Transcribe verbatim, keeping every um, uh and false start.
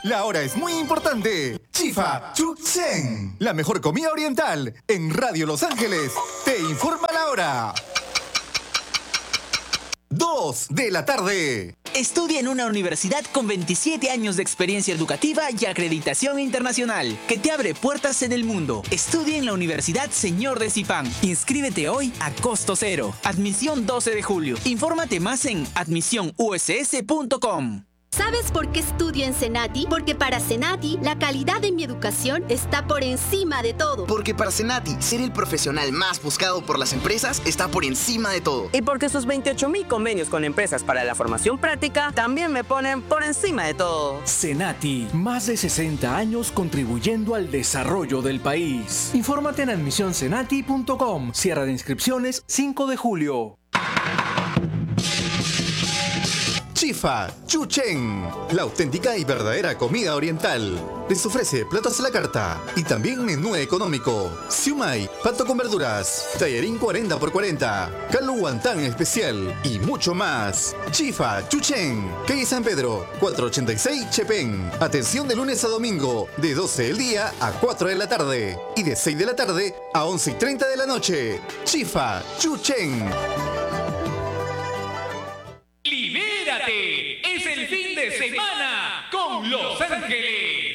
La hora es muy importante. Chifa Chuchen, la mejor comida oriental en Radio Los Ángeles. Te informa la hora. Dos de la tarde. Estudia en una universidad con veintisiete años de experiencia educativa y acreditación internacional, que te abre puertas en el mundo. Estudia en la Universidad Señor de Zipán. Inscríbete hoy a costo cero. Admisión doce de julio. Infórmate más en admisión u s s punto com. ¿Sabes por qué estudio en Senati? Porque para Senati, la calidad de mi educación está por encima de todo. Porque para Senati, ser el profesional más buscado por las empresas está por encima de todo. Y porque sus veintiocho mil convenios con empresas para la formación práctica también me ponen por encima de todo. Senati, más de sesenta años contribuyendo al desarrollo del país. Infórmate en admisión senati punto com. Cierre de inscripciones cinco de julio. Chifa Chuchen, la auténtica y verdadera comida oriental. Les ofrece platos a la carta y también menú económico. Siumai, pato con verduras, tallarín cuarenta por cuarenta, caldo guantán especial y mucho más. Chifa Chuchen, calle San Pedro, cuatrocientos ochenta y seis Chepén. Atención de lunes a domingo, de doce del día a cuatro de la tarde y de seis de la tarde a once y treinta de la noche. Chifa Chuchen. ¡Libérate! ¡Es el fin de semana con Los Ángeles!